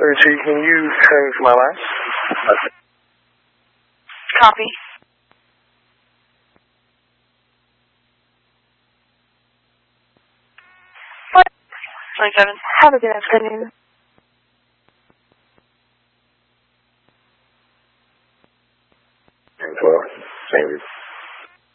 32, can you hang for my line? Copy. 27. Have a good afternoon. And 12, same.